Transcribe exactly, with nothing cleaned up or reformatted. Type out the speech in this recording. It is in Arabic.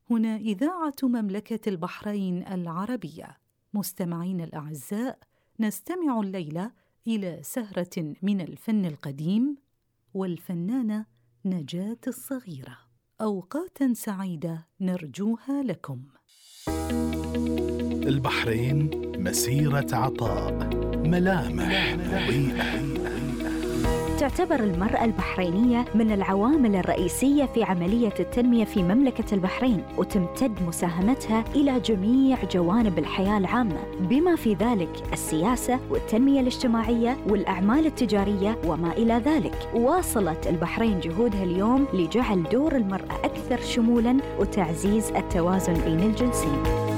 هنا إذاعة مملكة البحرين العربية. مستمعين الأعزاء، نستمع الليلة إلى سهرة من الفن القديم والفنانة نجاة الصغيرة. أوقاتاً سعيدة نرجوها لكم. البحرين مسيرة عطاء، ملامح مضيئة. تعتبر المرأة البحرينية من العوامل الرئيسية في عملية التنمية في مملكة البحرين، وتمتد مساهمتها إلى جميع جوانب الحياة العامة، بما في ذلك السياسة والتنمية الاجتماعية والأعمال التجارية وما إلى ذلك. واصلت البحرين جهودها اليوم لجعل دور المرأة أكثر شمولاً وتعزيز التوازن بين الجنسين.